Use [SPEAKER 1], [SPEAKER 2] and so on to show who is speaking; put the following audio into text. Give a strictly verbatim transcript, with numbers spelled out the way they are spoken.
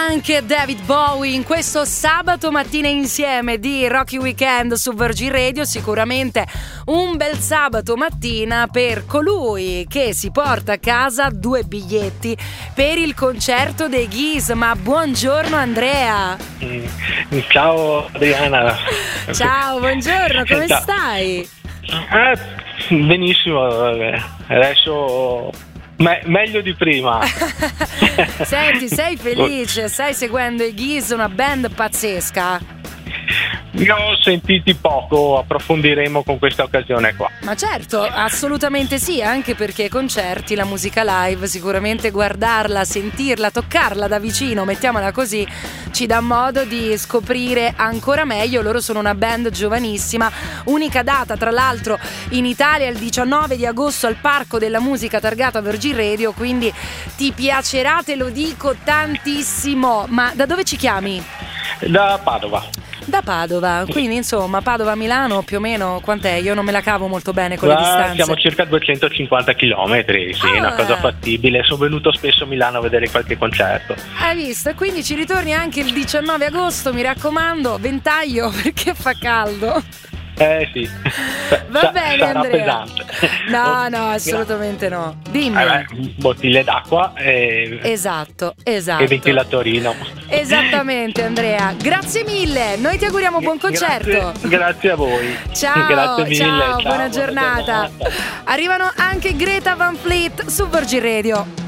[SPEAKER 1] anche David Bowie in questo sabato mattina insieme di Rocky Weekend su Virgin Radio. Sicuramente un bel sabato mattina per colui che si porta a casa due biglietti per il concerto dei Gees. Ma buongiorno Andrea.
[SPEAKER 2] Mm, ciao Adriana.
[SPEAKER 1] Ciao, buongiorno, come
[SPEAKER 2] Ciao.
[SPEAKER 1] stai?
[SPEAKER 2] Eh, benissimo, adesso me- meglio di prima.
[SPEAKER 1] Senti, sei felice? Stai seguendo i Gees, una band pazzesca?
[SPEAKER 2] Ne ho sentiti poco, approfondiremo con questa occasione qua.
[SPEAKER 1] Ma certo, assolutamente sì, anche perché ai concerti, la musica live, sicuramente guardarla, sentirla, toccarla da vicino, mettiamola così, ci dà modo di scoprire ancora meglio. Loro sono una band giovanissima, unica data tra l'altro in Italia il diciannove di agosto al Parco della Musica targato a Virgin Radio, quindi ti piacerà, te lo dico tantissimo. Ma da dove ci chiami?
[SPEAKER 2] Da Padova.
[SPEAKER 1] Da Padova, quindi insomma Padova-Milano più o meno quant'è? Io non me la cavo molto bene con le
[SPEAKER 2] Qua
[SPEAKER 1] distanze.
[SPEAKER 2] siamo circa duecentocinquanta chilometri, sì,
[SPEAKER 1] Ah.
[SPEAKER 2] una cosa fattibile. Sono venuto spesso a Milano a vedere qualche concerto.
[SPEAKER 1] Hai visto? E quindi ci ritorni anche il diciannove agosto, mi raccomando, ventaglio perché fa caldo.
[SPEAKER 2] Eh sì.
[SPEAKER 1] Va
[SPEAKER 2] Sa-
[SPEAKER 1] bene
[SPEAKER 2] sarà
[SPEAKER 1] Andrea.
[SPEAKER 2] pesante.
[SPEAKER 1] No, no, assolutamente no. Dimmi.
[SPEAKER 2] Eh beh, bottiglie d'acqua e,
[SPEAKER 1] Esatto, esatto.
[SPEAKER 2] e ventilatorino.
[SPEAKER 1] Esattamente Andrea, grazie mille, noi ti auguriamo buon concerto.
[SPEAKER 2] Grazie, grazie a voi.
[SPEAKER 1] Ciao,
[SPEAKER 2] Grazie mille.
[SPEAKER 1] ciao,
[SPEAKER 2] ciao,
[SPEAKER 1] buona giornata.
[SPEAKER 2] giornata.
[SPEAKER 1] Arrivano anche Greta Van Fleet su Virgin Radio.